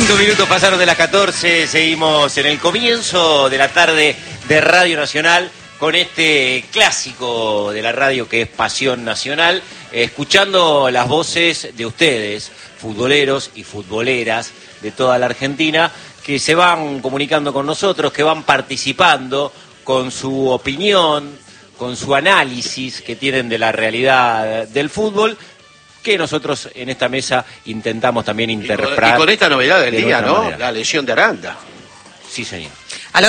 5 minutos pasaron de las 14, seguimos en el comienzo de la tarde de Radio Nacional con este clásico de la radio que es Pasión Nacional, escuchando las voces de ustedes, futboleros y futboleras de toda la Argentina, que se van comunicando con nosotros, que van participando con su opinión, con su análisis que tienen de la realidad del fútbol, que nosotros en esta mesa intentamos también interpretar. Y con esta novedad del día, ¿no? Manera. La lesión de Aranda. Sí, señor. Al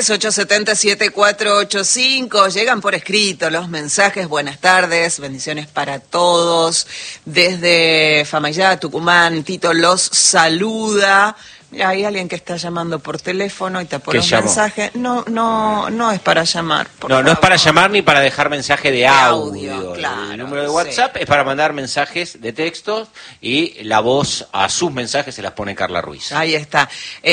11-3-870-7485 llegan por escrito los mensajes. Buenas tardes, bendiciones para todos. Desde Famayá, Tucumán, Tito los saluda. Mira, hay alguien que está llamando por teléfono y te pone un mensaje. No es para llamar. No es para llamar ni para dejar mensaje de audio. Claro, el número de WhatsApp es para mandar mensajes de texto y la voz a sus mensajes se las pone Carla Ruiz. Ahí está.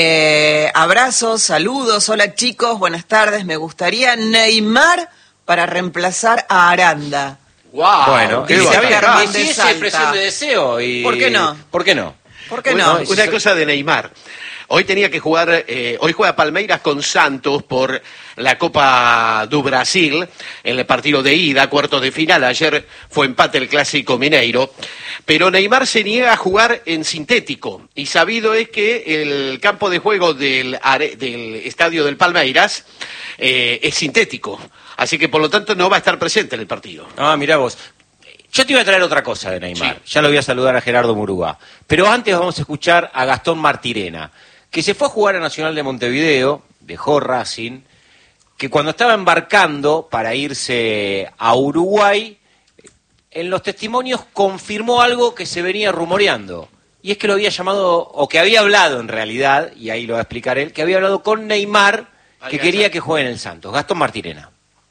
Abrazos, saludos, hola chicos, buenas tardes. Me gustaría Neymar para reemplazar a Aranda. ¡Wow! Bueno, dice Germán de esa Salta. expresión de deseo. Y... ¿Por qué no? ¿Por qué no? ¿Por qué no? Una cosa de Neymar. Hoy tenía que jugar, hoy juega Palmeiras con Santos por la Copa do Brasil, en el partido de ida, cuartos de final. Ayer fue empate el Clásico Mineiro, pero Neymar se niega a jugar en sintético, y sabido es que el campo de juego del estadio del Palmeiras es sintético, así que por lo tanto no va a estar presente en el partido. Ah, mirá vos. Yo te iba a traer otra cosa de Neymar. Sí. Ya lo voy a saludar a Gerardo Murúa. Pero antes vamos a escuchar a Gastón Martirena, que se fue a jugar a Nacional de Montevideo, dejó Racing, que cuando estaba embarcando para irse a Uruguay, en los testimonios confirmó algo que se venía rumoreando. Y es que lo había llamado, o que había hablado en realidad, y ahí lo va a explicar él, que había hablado con Neymar, que quería que juegue en el Santos. Gastón Martirena.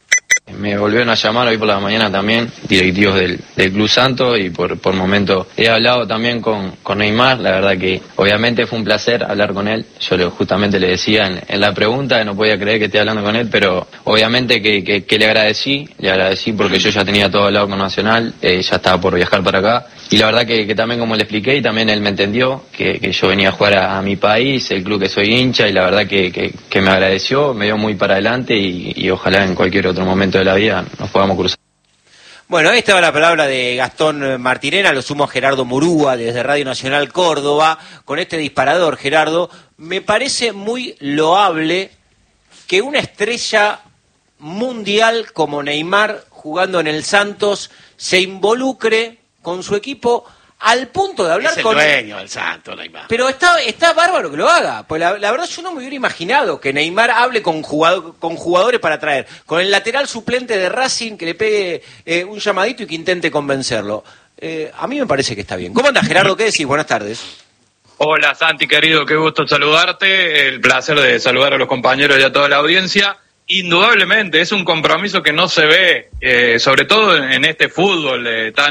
Me volvieron a llamar hoy por la mañana también, directivos del Club Santos, y por momento he hablado también con Neymar. La verdad que obviamente fue un placer hablar con él. Yo justamente le decía en la pregunta que no podía creer que esté hablando con él, pero obviamente que le agradecí porque yo ya tenía todo hablado con Nacional, ya estaba por viajar para acá. Y la verdad que también, como le expliqué, y también él me entendió, que yo venía a jugar a mi país, el club que soy hincha, y la verdad que me agradeció, me dio muy para adelante, y ojalá en cualquier otro momento de la vida nos podamos cruzar. Bueno, ahí estaba la palabra de Gastón Martirena, lo sumo a Gerardo Murúa desde Radio Nacional Córdoba, con este disparador. Gerardo, me parece muy loable que una estrella mundial como Neymar, jugando en el Santos, se involucre con su equipo al punto de hablar es el con... dueño del Santos, Neymar. Pero está bárbaro que lo haga. Pues la verdad yo no me hubiera imaginado que Neymar hable con jugadores para traer. Con el lateral suplente de Racing, que le pegue un llamadito y que intente convencerlo. A mí me parece que está bien. ¿Cómo andas, Gerardo? ¿Qué decís? Buenas tardes. Hola, Santi, querido. Qué gusto saludarte. El placer de saludar a los compañeros y a toda la audiencia. Indudablemente, es un compromiso que no se ve, sobre todo en este fútbol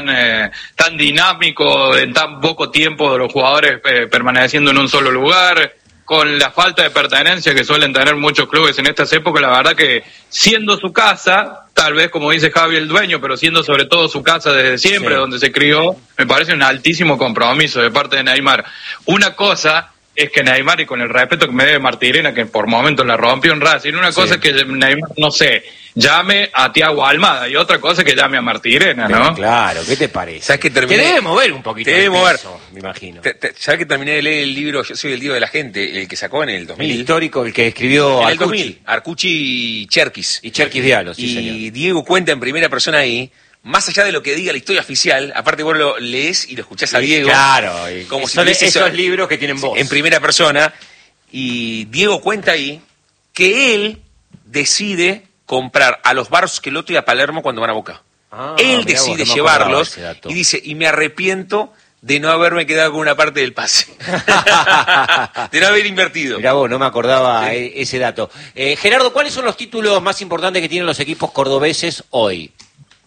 tan dinámico, en tan poco tiempo de los jugadores permaneciendo en un solo lugar, con la falta de pertenencia que suelen tener muchos clubes en estas épocas. La verdad que siendo su casa, tal vez como dice Javi el dueño, pero siendo sobre todo su casa desde siempre, sí, donde se crió, me parece un altísimo compromiso de parte de Neymar. Una cosa es que Neymar, y con el respeto que me debe Martirena, que por momentos la rompió en Racing, una cosa es que Neymar, no sé, llame a Thiago Almada, y otra cosa es que llame a Martirena, ¿no? Pero claro, ¿qué te parece? ¿Sabes que terminé? Te debe mover un poquito. Te debe mover, me imagino. ¿Sabes que terminé de leer el libro Yo soy el Dios de la gente, el que sacó en el 2000? El histórico, el que escribió en el Arcucci. 2000, Arcucci y Cherkis. Y Cherkis Diallo, sí, y señor. Diego cuenta en primera persona ahí, más allá de lo que diga la historia oficial, aparte vos lo lees y lo escuchás a Diego. Claro, como si son esos eso, libros que tienen voz. En primera persona, y Diego cuenta ahí que él decide comprar a los Barros-Schelotto y a Palermo cuando van a Boca. Él decide llevarlos y dice, y me arrepiento de no haberme quedado con una parte del pase. De no haber invertido. Mirá vos, no me acordaba ese dato. Gerardo, ¿cuáles son los títulos más importantes que tienen los equipos cordobeses hoy?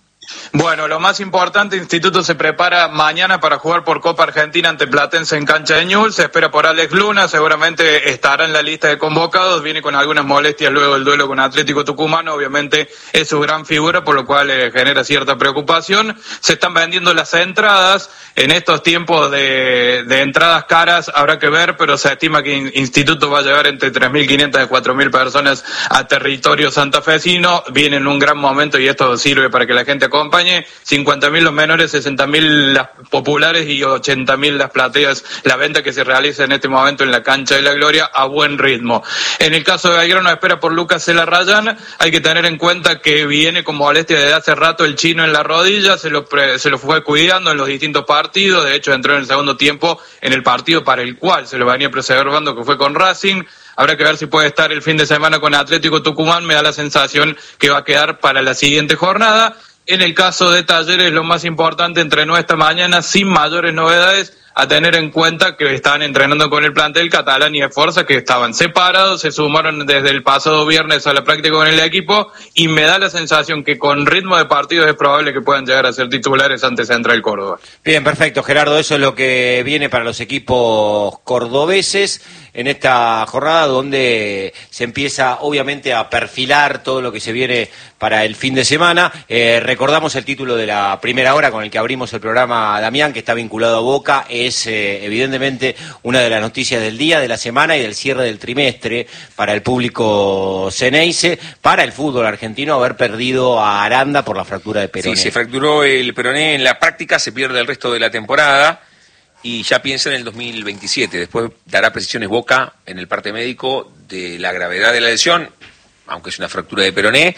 Bueno, lo más importante, Instituto se prepara mañana para jugar por Copa Argentina ante Platense en cancha de Ñul. Se espera por Alex Luna, seguramente estará en la lista de convocados. Viene con algunas molestias luego del duelo con Atlético Tucumano. Obviamente es su gran figura, por lo cual genera cierta preocupación. Se están vendiendo las entradas. En estos tiempos de entradas caras habrá que ver, pero se estima que Instituto va a llevar entre 3.500 y 4.000 personas a territorio santafesino. Viene en un gran momento y esto sirve para que la gente acompañe. 50.000 los menores, 60.000 las populares y 80.000 las plateas. La venta que se realiza en este momento en la cancha de la Gloria a buen ritmo. En el caso de Belgrano, espera por Lucas Celarrayán. Hay que tener en cuenta que viene con molestia desde hace rato el chino en la rodilla. Se lo fue cuidando en los distintos partidos. De hecho, entró en el segundo tiempo en el partido para el cual se lo venía preservando, que fue con Racing. Habrá que ver si puede estar el fin de semana con Atlético Tucumán. Me da la sensación que va a quedar para la siguiente jornada. En el caso de Talleres, lo más importante, entrenó esta mañana sin mayores novedades, a tener en cuenta que estaban entrenando con el plantel Catalán y Esforza, que estaban separados, se sumaron desde el pasado viernes a la práctica con el equipo, y me da la sensación que con ritmo de partido es probable que puedan llegar a ser titulares ante Central Córdoba. Bien, perfecto, Gerardo, eso es lo que viene para los equipos cordobeses en esta jornada, donde se empieza obviamente a perfilar todo lo que se viene para el fin de semana. Recordamos el título de la primera hora con el que abrimos el programa, Damián, que está vinculado a Boca. Es evidentemente una de las noticias del día, de la semana y del cierre del trimestre para el público ceneice, para el fútbol argentino, haber perdido a Aranda por la fractura de peroné. Sí, se fracturó el peroné en la práctica, se pierde el resto de la temporada y ya piensa en el 2027. Después dará precisiones Boca en el parte médico de la gravedad de la lesión, aunque es una fractura de peroné,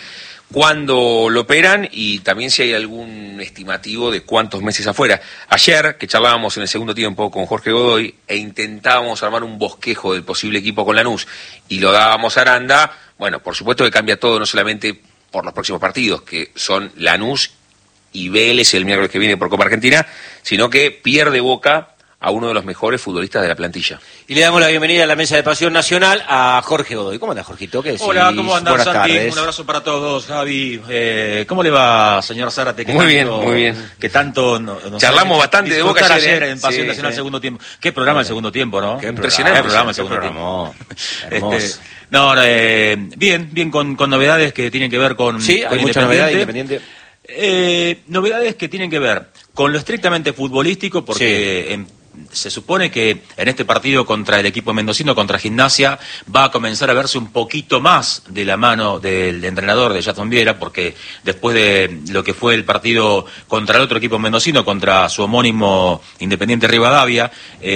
cuándo lo operan y también si hay algún estimativo de cuántos meses afuera. Ayer, que charlábamos en el segundo tiempo con Jorge Godoy e intentábamos armar un bosquejo del posible equipo con Lanús y lo dábamos a Aranda, bueno, por supuesto que cambia todo, no solamente por los próximos partidos, que son Lanús y Vélez el miércoles que viene por Copa Argentina, sino que pierde Boca a uno de los mejores futbolistas de la plantilla. Y le damos la bienvenida a la mesa de Pasión Nacional a Jorge Godoy. ¿Cómo anda, Jorgito? ¿Qué decís? Hola, ¿cómo andás, Buenas Santi? tardes. Un abrazo para todos, Javi. ¿Cómo le va, señor Zárate? Muy bien. Que tanto nos charlamos bastante de Boca ayer en Pasión sí, Nacional sí. Segundo tiempo. Qué programa el segundo tiempo, ¿no? Qué Impresionante. programa el segundo tiempo. Hermoso. Bien, con novedades que tienen que ver con Sí, hay mucha novedad de Independiente. Novedades que tienen que ver con lo estrictamente futbolístico, porque se supone que en este partido contra el equipo mendocino, contra Gimnasia, va a comenzar a verse un poquito más de la mano del entrenador de Jadson Viera, porque después de lo que fue el partido contra el otro equipo mendocino, contra su homónimo Independiente Rivadavia,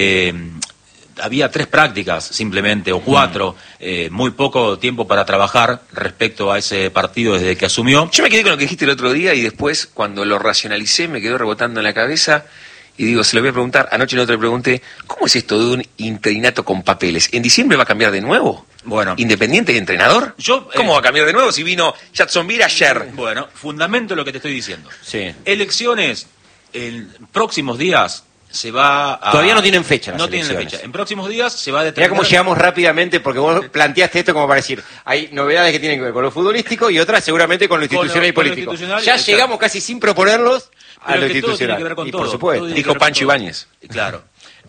había 3 prácticas simplemente, o 4, muy poco tiempo para trabajar respecto a ese partido desde que asumió. Yo me quedé con lo que dijiste el otro día y después, cuando lo racionalicé, me quedó rebotando en la cabeza y digo, se lo voy a preguntar. Anoche no te lo pregunté, ¿cómo es esto de un interinato con papeles? ¿En diciembre va a cambiar de nuevo? Bueno, ¿Independiente de entrenador? ¿Cómo va a cambiar de nuevo si vino Jadson Viera ayer? Bueno, fundamento lo que te estoy diciendo. Sí. Elecciones en próximos días se va a... Todavía no tienen fecha las No tienen elecciones. fecha. En próximos días se va a Mirá determinar... cómo llegamos rápidamente, porque vos planteaste esto como para decir, hay novedades que tienen que ver con lo futbolístico y otras seguramente con lo institucional y con lo político. institucional, Ya exacto. llegamos casi sin proponerlos a Pero lo que todo institucional. tiene que ver con y todo, por supuesto. todo tiene Dijo que ver con Pancho todo. Ibáñez. Claro.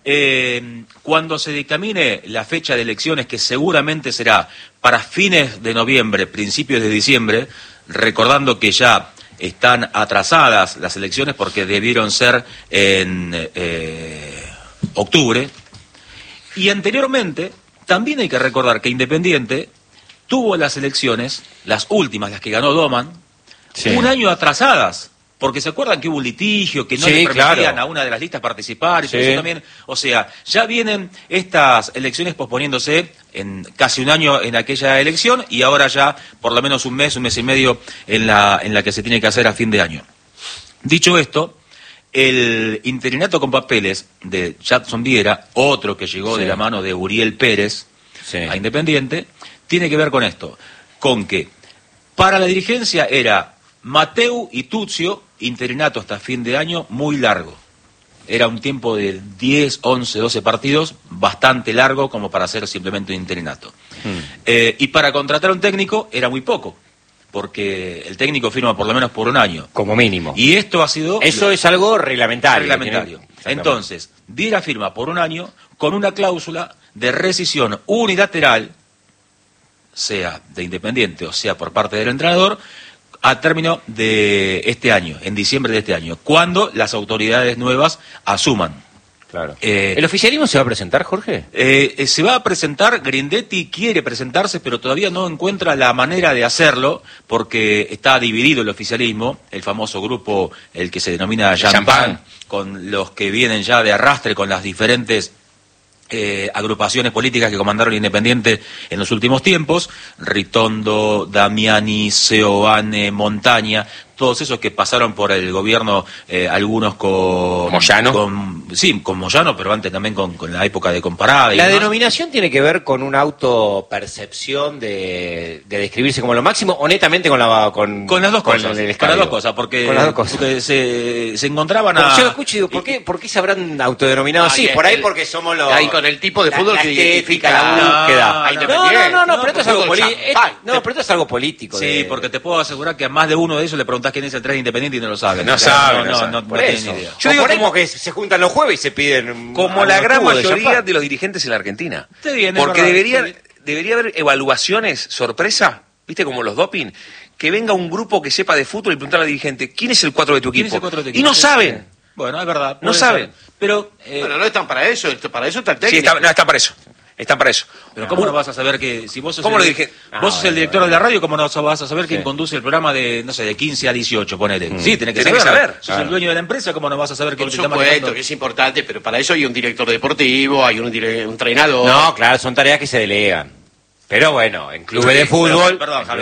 Cuando se dictamine la fecha de elecciones, que seguramente será para fines de noviembre, principios de diciembre, recordando que ya están atrasadas las elecciones porque debieron ser en octubre, y anteriormente también hay que recordar que Independiente tuvo las elecciones, las últimas, las que ganó Doman, un año atrasadas, porque se acuerdan que hubo un litigio, que no le permitían a una de las listas participar, y todo eso también. O sea, ya vienen estas elecciones posponiéndose en casi un año en aquella elección, y ahora ya por lo menos un mes y medio en la que se tiene que hacer a fin de año. Dicho esto, el interinato con papeles de Jadson Viera, otro que llegó de la mano de Uriel Pérez a Independiente, tiene que ver con esto, con que para la dirigencia era Mateu y Tuzio, interinato hasta fin de año, muy largo. Era un tiempo de 10, 11, 12 partidos, bastante largo como para hacer simplemente un interinato. Y para contratar a un técnico era muy poco, porque el técnico firma por lo menos por un año. Como mínimo. Y esto ha sido... Eso es algo reglamentario. Entonces, Viera firma por un año con una cláusula de rescisión unilateral, sea de Independiente o sea por parte del entrenador, a término de este año, en diciembre de este año, cuando las autoridades nuevas asuman. Claro. ¿El oficialismo se va a presentar, Jorge? Se va a presentar, Grindetti quiere presentarse, pero todavía no encuentra la manera de hacerlo, porque está dividido el oficialismo, el famoso grupo, el que se denomina Champán, con los que vienen ya de arrastre con las diferentes agrupaciones políticas que comandaron Independiente en los últimos tiempos, Ritondo, Damiani, Seoane, Montaña, todos esos que pasaron por el gobierno, algunos con Moyano. Sí, con Moyano, pero antes también con la época de Comparada. La denominación tiene que ver con una autopercepción de describirse como lo máximo, o netamente con las dos cosas. Porque se encontraban a... Yo escucho y digo, ¿por qué se habrán autodenominado así? Por ahí porque somos los... Ahí con el tipo de fútbol que identifica la búsqueda. No, pero esto es algo político. Pero esto es algo político. Sí, porque te puedo asegurar que a más de uno de ellos le preguntás quién es el 3 de Independiente y no lo saben. No saben. No tienen ni idea. Yo digo como que se juntan los jueves y se piden... Como la gran mayoría de los dirigentes en la Argentina. Porque debería haber evaluaciones sorpresa, ¿viste? Como los doping. Que venga un grupo que sepa de fútbol y preguntarle al dirigente, ¿quién es el 4 de tu equipo? Y no saben. Bueno, es verdad. No saben. Pero bueno, no están para eso, para eso está el técnico. Sí, están para eso. Están para eso. Pero ¿cómo no vas a saber que si vos sos vos sos el director de la radio, cómo no vas a saber quién conduce el programa de, no sé, de 15 a 18, ponele? Sí, tenés que saber. Sos el dueño de la empresa, ¿cómo no vas a saber quién te está manejando? Por supuesto que es importante, pero para eso hay un director deportivo, hay un entrenador. No, claro, son tareas que se delegan. Pero bueno, en clubes de fútbol,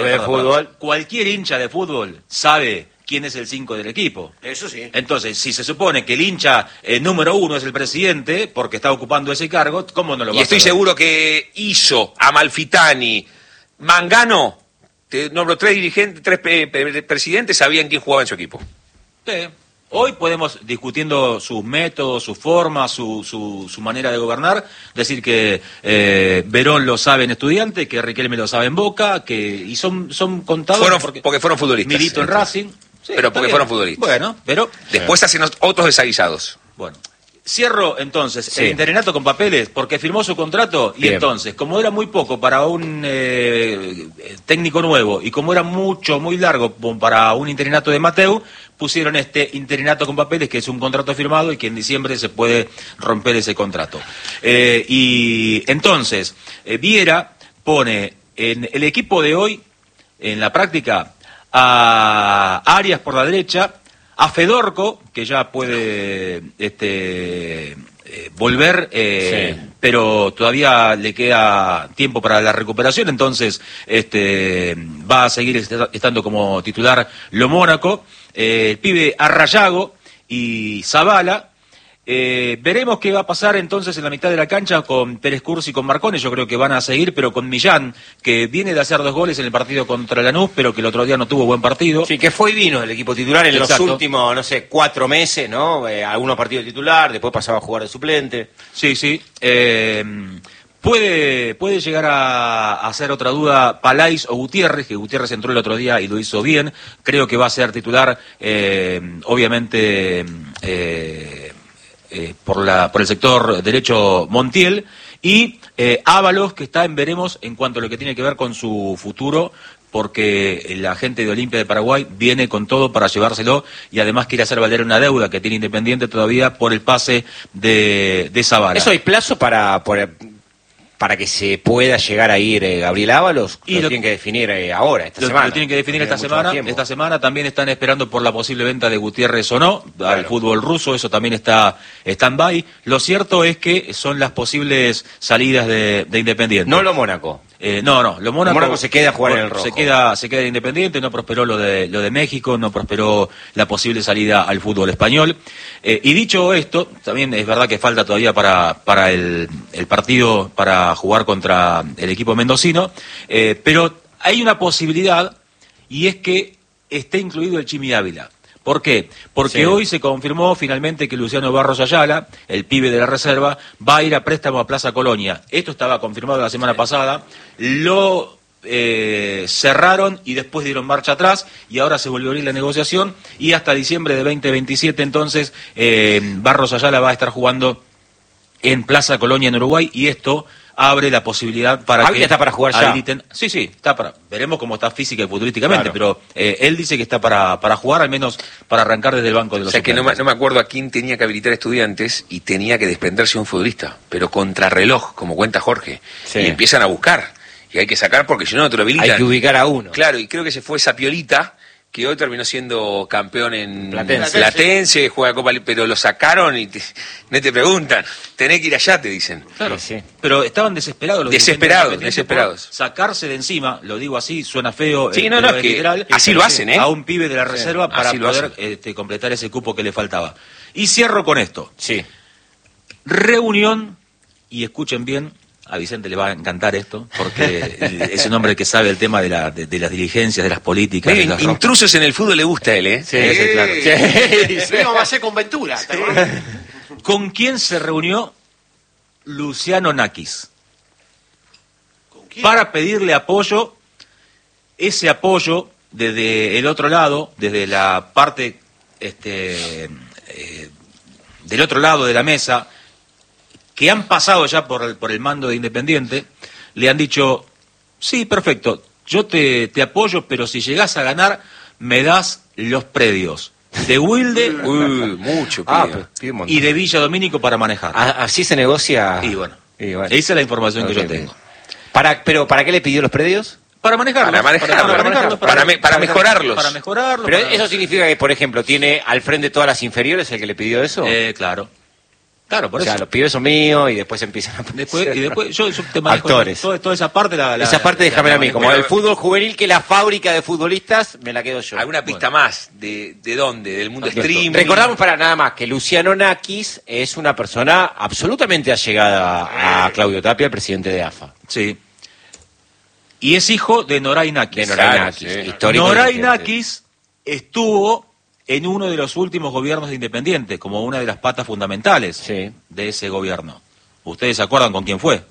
cualquier hincha de fútbol sabe quién es el 5 del equipo. Eso sí. Entonces, si se supone que el hincha número 1 es el presidente, porque está ocupando ese cargo, ¿cómo no lo va a saber? Y estoy seguro que hizo Amalfitani, Mangano, te nombro 3 dirigentes, 3 presidentes, sabían quién jugaba en su equipo. Sí. Hoy podemos, discutiendo sus métodos, su forma, su manera de gobernar, decir que Verón lo sabe en Estudiante, que Riquelme lo sabe en Boca, y son contados porque fueron futbolistas. Milito en Racing. Sí, pero porque fueron futbolistas. Bueno, pero... Después hacen otros desaguisados. Bueno. Cierro entonces el interinato con papeles porque firmó su contrato y entonces, como era muy poco para un técnico nuevo y como era muy largo para un interinato de Mateu, pusieron este interinato con papeles que es un contrato firmado y que en diciembre se puede romper ese contrato. Y entonces, Viera pone en el equipo de hoy, en la práctica, a Arias por la derecha, a Fedorco, que ya puede volver, pero todavía le queda tiempo para la recuperación, entonces va a seguir estando como titular Lo Mónaco, el pibe Arrayago y Zavala. Veremos qué va a pasar entonces en la mitad de la cancha con Pérez Cursi y con Marcone. Yo creo que van a seguir, pero con Millán, que viene de hacer 2 goles en el partido contra Lanús, pero que el otro día no tuvo buen partido. Sí, que fue y vino del equipo titular en los últimos, 4 meses, ¿no? Algunos partidos titular, después pasaba a jugar de suplente. Sí. Puede llegar a hacer otra duda Palais o Gutiérrez, que Gutiérrez entró el otro día y lo hizo bien. Creo que va a ser titular, obviamente... por el sector derecho Montiel y Ábalos, que está en veremos en cuanto a lo que tiene que ver con su futuro, porque la gente de Olimpia de Paraguay viene con todo para llevárselo y además quiere hacer valer una deuda que tiene Independiente todavía por el pase de Zavala. ¿Eso hay plazo para que se pueda llegar a ir Gabriel Ábalos? Lo tienen que definir ahora, esta semana. Lo tienen que definir esta semana. Esta semana también están esperando por la posible venta de Gutiérrez o no, al fútbol ruso, eso también está stand-by. Lo cierto es que son las posibles salidas de Independiente. No Lo Mónaco. No, Lo Mónaco se queda a jugar en el rojo. Se queda Independiente, no prosperó lo de México, no prosperó la posible salida al fútbol español. Y dicho esto, también es verdad que falta todavía para el partido para jugar contra el equipo mendocino, pero hay una posibilidad y es que esté incluido el Chimi Ávila. ¿Por qué? Porque hoy se confirmó finalmente que Luciano Barros Ayala, el pibe de la reserva, va a ir a préstamo a Plaza Colonia. Esto estaba confirmado la semana pasada. Lo cerraron y después dieron marcha atrás y ahora se volvió a abrir la negociación y hasta diciembre de 2027 entonces Barros Ayala va a estar jugando en Plaza Colonia en Uruguay y esto abre la posibilidad para que está para jugar ya. Sí, está para, veremos cómo está física y futbolísticamente, Claro. pero él dice que está para jugar, al menos para arrancar desde el banco de los O sea que no suplentes. me acuerdo a quién tenía que habilitar Estudiantes y tenía que desprenderse de un futbolista, pero contrarreloj, como cuenta Jorge. Sí. Y empiezan a buscar. Y hay que sacar porque si no, no te lo habilitan. Hay que ubicar a uno. Claro, y creo que se fue Sapiolita, que hoy terminó siendo campeón en Platense. juega Copa, pero lo sacaron y no te preguntan. Tenés que ir allá, te dicen. Claro, Sí, sí. pero estaban desesperados los Desesperados, dirigentes desesperados. por sacarse de encima, lo digo así, suena feo, Sí, no, pero es que literal, así lo hacen, ¿eh? a un pibe de la reserva para así lo poder hacen. completar ese cupo que le faltaba. Y cierro con esto. Sí. Reunión, y escuchen bien, a Vicente le va a encantar esto, porque es un hombre que sabe el tema de las diligencias, de las políticas. Medio de las intrusos en el fútbol le gusta a él, ¿eh? Sí, claro. Lo íbamos a hacer con Ventura. ¿te acordás? ¿Con quién se reunió Luciano Nakis? ¿Con quién? Para pedirle apoyo, ese apoyo desde el otro lado, desde la parte del otro lado de la mesa, que han pasado ya por el mando de Independiente, le han dicho, sí, perfecto, yo te apoyo, pero si llegás a ganar, me das los predios de Wilde Mucho, Ah, pibe. pues, pide un montón. y de Villa Domínico para manejar. Así se negocia. Y bueno, Y bueno. esa es la información que Ok, yo tengo. Pero ¿para qué le pidió los predios? Para manejarlos. Para mejorarlos. Para mejorarlos. Pero para- eso significa que, por ejemplo, tiene al frente todas las inferiores el que le pidió eso. Claro. Claro, por O sea, eso. los pibes son míos y después empiezan a Después aparecer yo te manejo actores. toda esa parte. Esa parte déjamela a mí, como manejo. el fútbol juvenil, que la fábrica de futbolistas me la quedo yo. ¿Alguna pista más? ¿De dónde? ¿Del mundo streaming? Recordamos para nada más que Luciano Nakis es una persona absolutamente allegada a Claudio Tapia, el presidente de AFA. Sí. Y es hijo de Noray Nakis. De Noray Claro, Nakis, sí. histórico Noray dirigente. Nakis estuvo en uno de los últimos gobiernos de Independiente, como una de las patas fundamentales Sí. de ese gobierno. ¿Ustedes se acuerdan con quién fue?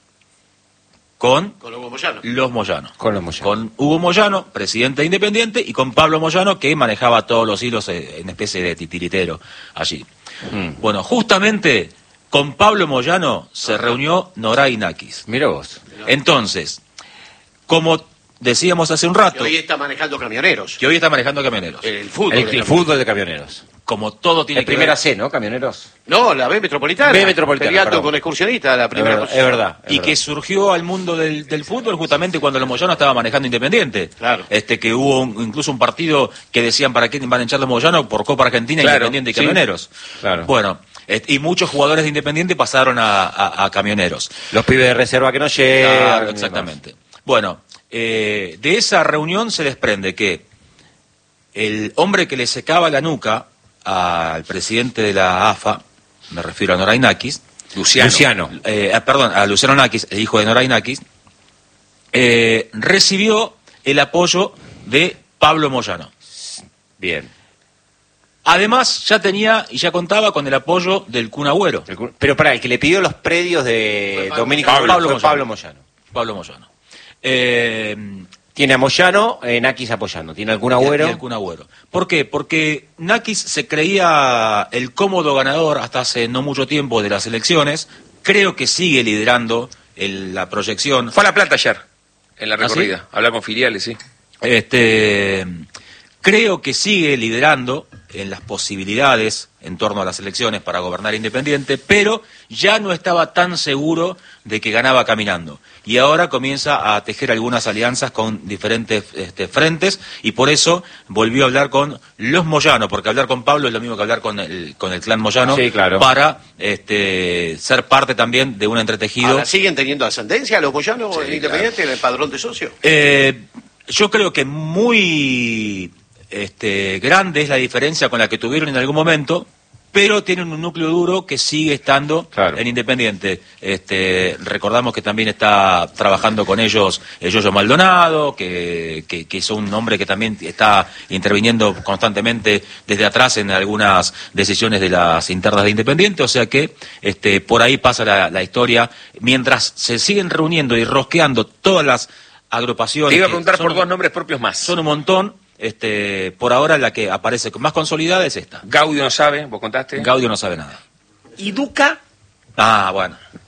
Con Con Hugo Moyano. los Moyano. Con los Moyano. Con Hugo Moyano, presidente de Independiente, y con Pablo Moyano, que manejaba todos los hilos en especie de titiritero allí. Bueno, justamente con Pablo Moyano se reunió Noray Nakis. Mira vos. Entonces, como decíamos hace un rato, Que hoy está manejando camioneros. que hoy está manejando camioneros. El fútbol. El fútbol de camioneros. Como todo tiene Es que primera ver... C, ¿no? Camioneros. No, la B Metropolitana. B Metropolitana, Peleando perdón. con excursionistas, la primera Es posición. verdad. Y que surgió al mundo del fútbol justamente cuando los Moyano estaba manejando Independiente. Claro. Que hubo incluso un partido que decían para qué van a echar los Moyano por Copa Argentina, Claro, Independiente y sí. Camioneros. Claro. Bueno, y muchos jugadores de Independiente pasaron a Camioneros. Los pibes de reserva que no llegan. Claro, exactamente. Bueno, de esa reunión se desprende que el hombre que le secaba la nuca al presidente de la AFA, me refiero a Noray Nakis, Luciano. perdón, a Luciano Nakis, el hijo de Noray Nakis, recibió el apoyo de Pablo Moyano. Bien. Además, ya tenía y ya contaba con el apoyo del Kun Agüero. Pero para el que le pidió los predios de Pablo Domínico Moyano. fue Pablo Moyano. Pablo Moyano. Tiene a Moyano, Nakis apoyando. Tiene algún Agüero. Y el Kun Agüero. ¿Por qué? Porque Nakis se creía el cómodo ganador hasta hace no mucho tiempo de las elecciones. Creo que sigue liderando la proyección. Fue a La Plata ayer, en la ¿Ah, sí? recorrida. Hablar con filiales, sí. Creo que sigue liderando en las posibilidades en torno a las elecciones para gobernar Independiente, pero ya no estaba tan seguro de que ganaba caminando. Y ahora comienza a tejer algunas alianzas con diferentes frentes, y por eso volvió a hablar con los Moyano, porque hablar con Pablo es lo mismo que hablar con el clan Moyano, Sí, claro. para ser parte también de un entretejido. Ahora, ¿siguen teniendo ascendencia los Moyanos en Independiente en el padrón de socios? Yo creo que muy grande es la diferencia con la que tuvieron en algún momento, pero tienen un núcleo duro que sigue estando Claro. en Independiente. Recordamos que también está trabajando con ellos el Yoyo Maldonado, que es un hombre que también está interviniendo constantemente desde atrás en algunas decisiones de las internas de Independiente, o sea que por ahí pasa la historia, mientras se siguen reuniendo y rosqueando todas las agrupaciones. Te iba a que preguntar son por dos nombres propios más. Son un montón. Por ahora la que aparece con más consolidada es esta. Gaudio no sabe, vos contaste. Gaudio no sabe nada. ¿Y Duca? Ah, bueno.